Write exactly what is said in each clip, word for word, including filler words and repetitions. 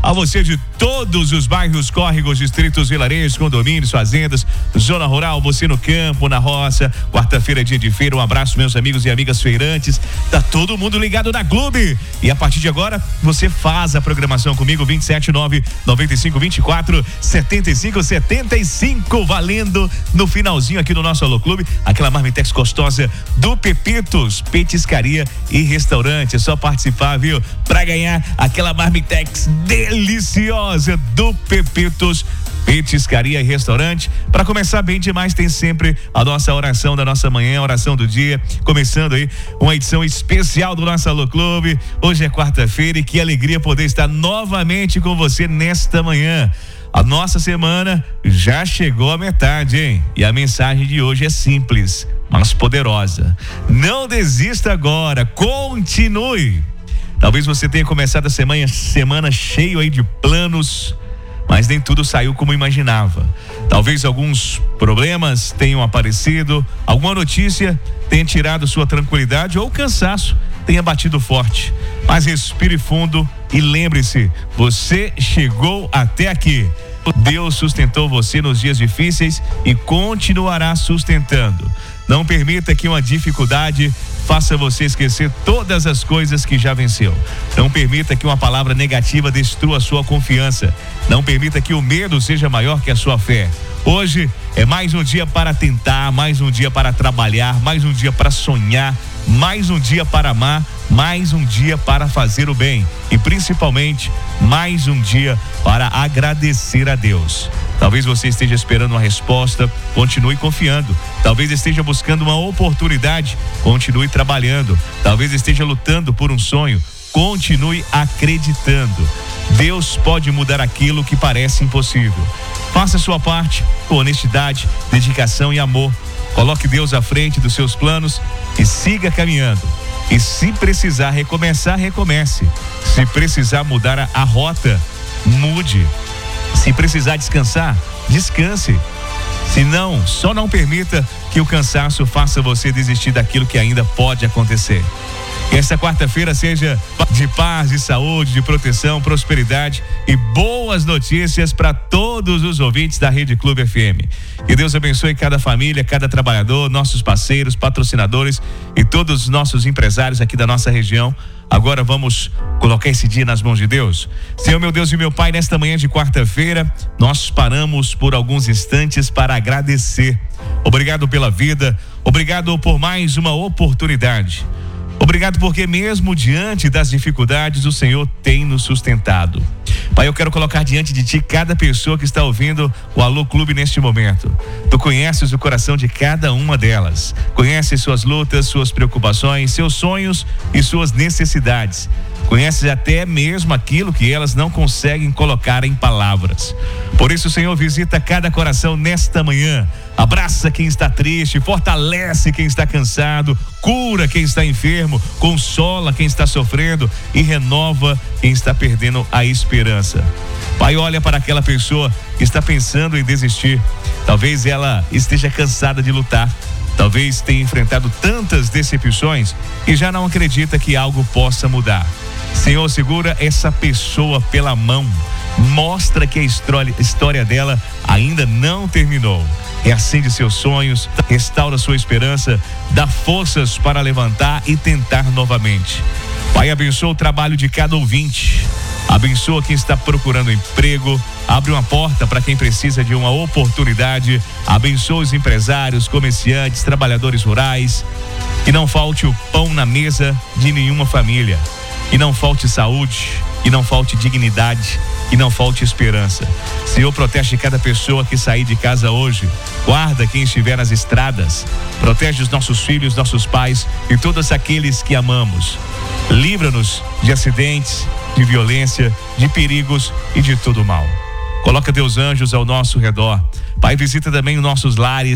A você de todos os bairros, córregos, distritos, vilarejos, condomínios, fazendas, zona rural, você no campo, na roça. Quarta-feira é dia de feira. Um abraço, meus amigos e amigas feirantes. Tá todo mundo ligado na Clube. E a partir de agora, você faz a programação comigo, vinte e sete, nove, noventa e cinco, vinte e quatro, setenta e cinco, setenta e cinco, valendo no finalzinho aqui no nosso Alô Clube, aquela marmitex gostosa do Pepitos, petiscaria e restaurante. É só participar, viu? Pra ganhar aquela marmitex deliciosa do Pepitos, petiscaria e restaurante. Para começar bem demais, tem sempre a nossa oração da nossa manhã, a oração do dia, começando aí uma edição especial do nosso Alô Clube. Hoje é quarta-feira e que alegria poder estar novamente com você nesta manhã. A nossa semana já chegou à metade, hein? E a mensagem de hoje é simples, mas poderosa. Não desista agora, continue. Talvez você tenha começado a semana, semana cheio aí de planos, mas nem tudo saiu como imaginava. Talvez alguns problemas tenham aparecido, alguma notícia tenha tirado sua tranquilidade ou cansaço tenha batido forte. Mas respire fundo e lembre-se, você chegou até aqui. Deus sustentou você nos dias difíceis e continuará sustentando. Não permita que uma dificuldade faça você esquecer todas as coisas que já venceu. Não permita que uma palavra negativa destrua a sua confiança. Não permita que o medo seja maior que a sua fé. Hoje é mais um dia para tentar, mais um dia para trabalhar, mais um dia para sonhar, mais um dia para amar, mais um dia para fazer o bem e principalmente mais um dia para agradecer a Deus. Talvez você esteja esperando uma resposta, continue confiando. Talvez esteja buscando uma oportunidade, continue trabalhando. Talvez esteja lutando por um sonho, continue acreditando. Deus pode mudar aquilo que parece impossível. Faça a sua parte com honestidade, dedicação e amor. Coloque Deus à frente dos seus planos e siga caminhando. E se precisar recomeçar, recomece. Se precisar mudar a, a rota, mude. Se precisar descansar, descanse. Se não, só não permita que o cansaço faça você desistir daquilo que ainda pode acontecer. Que esta quarta-feira seja de paz, de saúde, de proteção, prosperidade e boas notícias para todos os ouvintes da Rede Clube F M. Que Deus abençoe cada família, cada trabalhador, nossos parceiros, patrocinadores e todos os nossos empresários aqui da nossa região. Agora vamos colocar esse dia nas mãos de Deus. Senhor, meu Deus e meu Pai, nesta manhã de quarta-feira, nós paramos por alguns instantes para agradecer. Obrigado pela vida, obrigado por mais uma oportunidade. Obrigado porque mesmo diante das dificuldades, o Senhor tem nos sustentado. Pai, eu quero colocar diante de Ti cada pessoa que está ouvindo o Alô Clube neste momento. Tu conheces o coração de cada uma delas. Conheces suas lutas, suas preocupações, seus sonhos e suas necessidades. Conheces até mesmo aquilo que elas não conseguem colocar em palavras. Por isso, Senhor, visita cada coração nesta manhã. Abraça quem está triste, fortalece quem está cansado, cura quem está enfermo, consola quem está sofrendo e renova quem está perdendo a esperança. Pai, olha para aquela pessoa que está pensando em desistir. Talvez ela esteja cansada de lutar. Talvez tenha enfrentado tantas decepções e já não acredita que algo possa mudar. Senhor, segura essa pessoa pela mão. Mostra que a história, história dela ainda não terminou. Reacende seus sonhos, restaura sua esperança, dá forças para levantar e tentar novamente. Pai, abençoa o trabalho de cada ouvinte. Abençoa quem está procurando emprego. Abre uma porta para quem precisa de uma oportunidade. Abençoa os empresários, comerciantes, trabalhadores rurais. Que não falte o pão na mesa de nenhuma família. Que não falte saúde, que não falte dignidade, que não falte esperança. Senhor, protege cada pessoa que sair de casa hoje. Guarda quem estiver nas estradas. Protege os nossos filhos, nossos pais e todos aqueles que amamos. Livra-nos de acidentes, de violência, de perigos e de todo mal. Coloca teus anjos ao nosso redor. Pai, visita também os nossos lares.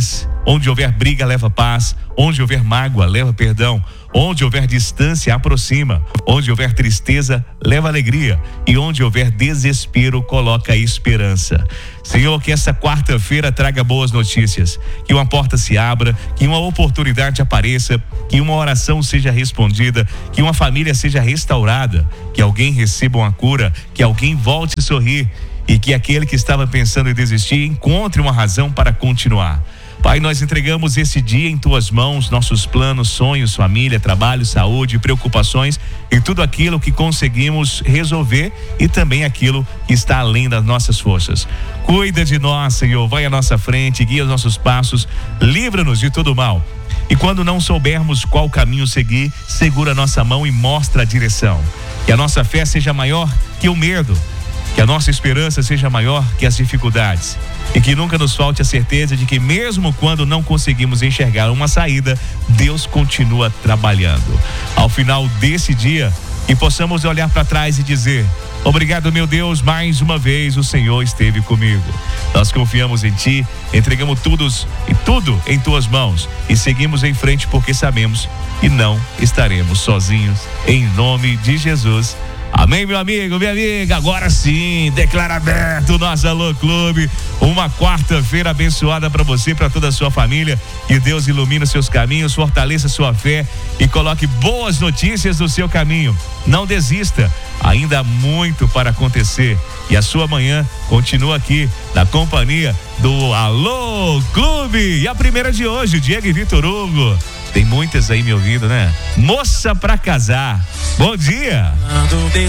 Onde houver briga, leva paz. Onde houver mágoa, leva perdão. Onde houver distância, aproxima. Onde houver tristeza, leva alegria. E onde houver desespero, coloca esperança. Senhor, que essa quarta-feira traga boas notícias. Que uma porta se abra, que uma oportunidade apareça, que uma oração seja respondida, que uma família seja restaurada, que alguém receba uma cura, que alguém volte a sorrir e que aquele que estava pensando em desistir encontre uma razão para continuar. Pai, nós entregamos esse dia em tuas mãos, nossos planos, sonhos, família, trabalho, saúde, preocupações e tudo aquilo que conseguimos resolver e também aquilo que está além das nossas forças. Cuida de nós, Senhor, vai à nossa frente, guia os nossos passos, livra-nos de todo mal. E quando não soubermos qual caminho seguir, segura a nossa mão e mostra a direção. Que a nossa fé seja maior que o medo, que a nossa esperança seja maior que as dificuldades. E que nunca nos falte a certeza de que mesmo quando não conseguimos enxergar uma saída, Deus continua trabalhando. Ao final desse dia, que possamos olhar para trás e dizer: obrigado, meu Deus, mais uma vez o Senhor esteve comigo. Nós confiamos em Ti, entregamos tudo e tudo em Tuas mãos e seguimos em frente porque sabemos que não estaremos sozinhos. Em nome de Jesus. Amém, meu amigo, minha amiga. Agora sim, declara aberto o nosso Alô Clube. Uma quarta-feira abençoada para você, para toda a sua família. Que Deus ilumine os seus caminhos, fortaleça a sua fé e coloque boas notícias no seu caminho. Não desista, ainda há muito para acontecer. E a sua manhã continua aqui na companhia do Alô Clube. E a primeira de hoje, Diego e Vitor Hugo. Tem muitas aí me ouvindo, né? Moça pra casar. Bom dia.